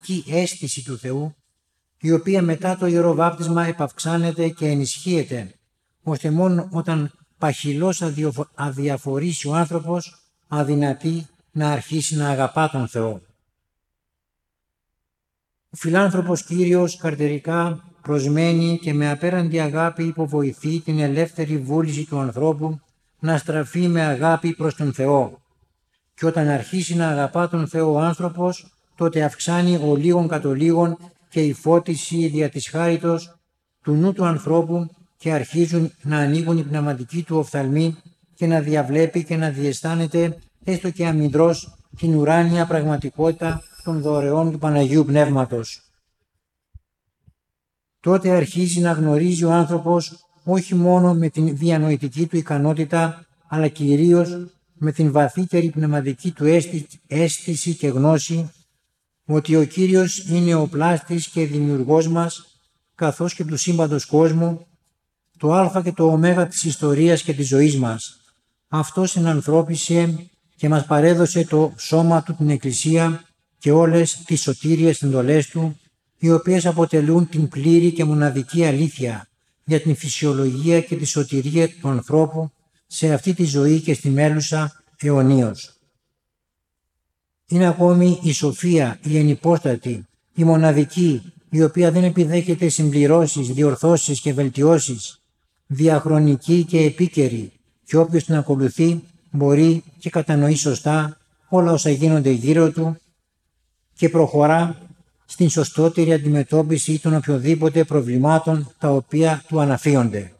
αίσθηση του Θεού, η οποία μετά το Ιερό Βάπτισμα επαυξάνεται και ενισχύεται, ώστε μόνο όταν παχυλώς αδιαφορήσει ο άνθρωπος αδυνατεί να αρχίσει να αγαπά τον Θεό. Ο φιλάνθρωπος Κύριος καρτερικά προσμένει και με απέραντη αγάπη υποβοηθεί την ελεύθερη βούληση του ανθρώπου να στραφεί με αγάπη προς τον Θεό. Και όταν αρχίσει να αγαπά τον Θεό ο άνθρωπος, τότε αυξάνει ο λίγον κατ' ο λίγον και η φώτιση δια της χάριτος του νου του ανθρώπου και αρχίζουν να ανοίγουν οι πνευματικοί του οφθαλμοί και να διαβλέπει και να διαισθάνεται έστω και αμυντρός την ουράνια πραγματικότητα των δωρεών του Παναγίου Πνεύματος. Τότε αρχίζει να γνωρίζει ο άνθρωπος όχι μόνο με την διανοητική του ικανότητα, αλλά κυρίως με την βαθύτερη πνευματική του αίσθηση και γνώση ότι ο Κύριος είναι ο πλάστης και δημιουργός μας, καθώς και του σύμπαντος κόσμου, το α και το ω της ιστορίας και της ζωής μας. Αυτός ενανθρώπισε και μας παρέδωσε το σώμα του, την Εκκλησία και όλες τις σωτήριες εντολές του, οι οποίες αποτελούν την πλήρη και μοναδική αλήθεια για την φυσιολογία και τη σωτηρία του ανθρώπου σε αυτή τη ζωή και στη μέλουσα αιωνίως. Είναι ακόμη η σοφία, η ενυπόστατη, η μοναδική, η οποία δεν επιδέχεται συμπληρώσεις, διορθώσεις και βελτιώσεις, διαχρονική και επίκαιρη, και όποιος την ακολουθεί μπορεί και κατανοεί σωστά όλα όσα γίνονται γύρω του και προχωρά στην σωστότερη αντιμετώπιση των οποιοδήποτε προβλημάτων τα οποία του αναφύονται.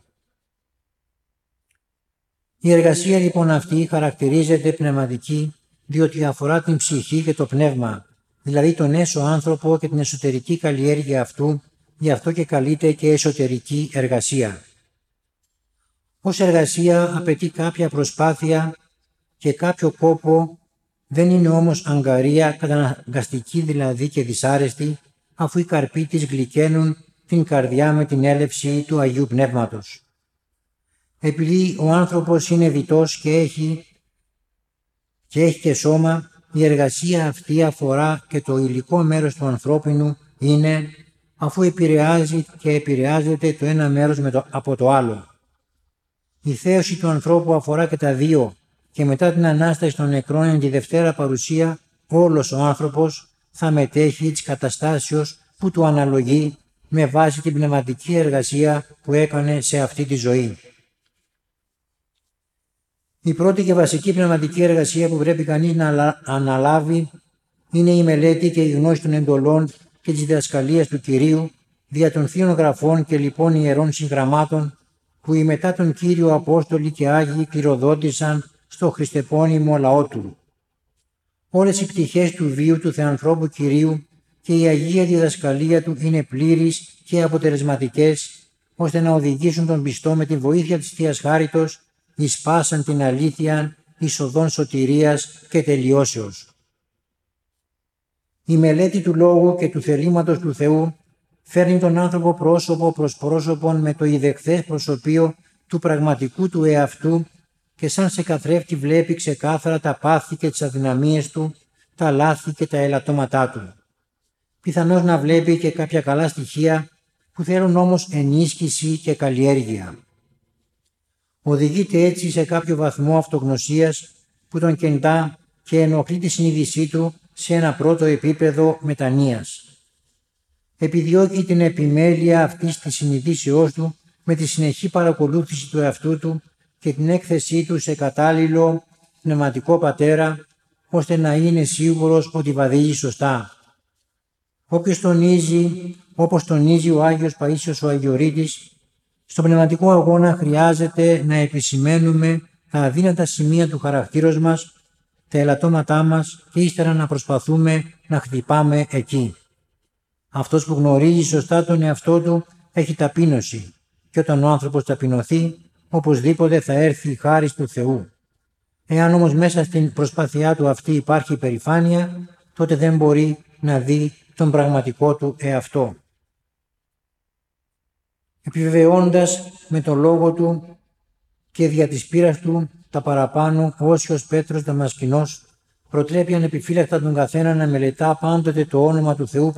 Η εργασία λοιπόν αυτή χαρακτηρίζεται πνευματική, διότι αφορά την ψυχή και το πνεύμα, δηλαδή τον έσω άνθρωπο και την εσωτερική καλλιέργεια αυτού, γι' αυτό και καλείται και εσωτερική εργασία. Ως εργασία απαιτεί κάποια προσπάθεια και κάποιο κόπο, δεν είναι όμως αγκαρία, καταναγκαστική δηλαδή και δυσάρεστη, αφού οι καρποί της γλυκαίνουν την καρδιά με την έλευση του Αγίου Πνεύματος. Επειδή ο άνθρωπος είναι διτός και έχει και σώμα, η εργασία αυτή αφορά και το υλικό μέρος του ανθρώπινου είναι, αφού επηρεάζει και επηρεάζεται το ένα μέρος από το άλλο. Η θέωση του ανθρώπου αφορά και τα δύο και μετά την Ανάσταση των νεκρών εν τη Δευτέρα Παρουσία όλος ο άνθρωπος θα μετέχει της καταστάσεως που του αναλογεί με βάση την πνευματική εργασία που έκανε σε αυτή τη ζωή. Η πρώτη και βασική πνευματική εργασία που πρέπει κανείς να αναλάβει είναι η μελέτη και η γνώση των εντολών και της διδασκαλίας του Κυρίου δια των Θείων Γραφών και λοιπόν ιερών συγγραμμάτων που οι μετά τον Κύριο Απόστολοι και Άγιοι κληροδότησαν στο χριστεπώνυμο λαό του. Όλες οι πτυχές του βίου του Θεανθρώπου Κυρίου και η Αγία διδασκαλία του είναι πλήρεις και αποτελεσματικές, ώστε να οδηγήσουν τον πιστό με τη βοήθεια της Θείας Χάριτος εις πάσαν την αλήθεια, εις οδόν σωτηρίας και τελειώσεως. Η μελέτη του Λόγου και του θελήματος του Θεού φέρνει τον άνθρωπο πρόσωπο προς πρόσωπον με το ιδεχθές προσωπείο του πραγματικού του εαυτού και σαν σε καθρέφτη βλέπει ξεκάθαρα τα πάθη και τις αδυναμίες του, τα λάθη και τα ελαττώματά του. Πιθανώς να βλέπει και κάποια καλά στοιχεία που θέλουν όμως ενίσχυση και καλλιέργεια. Οδηγείται έτσι σε κάποιο βαθμό αυτογνωσίας που τον κεντά και ενοχλεί τη συνείδησή του σε ένα πρώτο επίπεδο μετανοίας. Επιδιώκει την επιμέλεια αυτής της συνειδήσεώς του με τη συνεχή παρακολούθηση του εαυτού του και την έκθεσή του σε κατάλληλο πνευματικό πατέρα, ώστε να είναι σίγουρος ότι βαδίζει σωστά. Όπως τονίζει ο Άγιος Παΐσιος ο Αγιορείτης, στον πνευματικό αγώνα χρειάζεται να επισημαίνουμε τα αδύνατα σημεία του χαρακτήρος μας, τα ελαττώματά μας και ύστερα να προσπαθούμε να χτυπάμε εκεί. Αυτός που γνωρίζει σωστά τον εαυτό του έχει ταπείνωση και όταν ο άνθρωπος ταπεινωθεί, οπωσδήποτε θα έρθει η χάρις του Θεού. Εάν όμως μέσα στην προσπάθειά του αυτή υπάρχει υπερηφάνεια, τότε δεν μπορεί να δει τον πραγματικό του εαυτό. Επιβεβαιώντας με τον λόγο του και δια της πείρας του τα παραπάνω, ο Όσιος Πέτρος Δαμασκηνός προτρέπει ανεπιφύλακτα τον καθένα να μελετά πάντοτε το όνομα του Θεού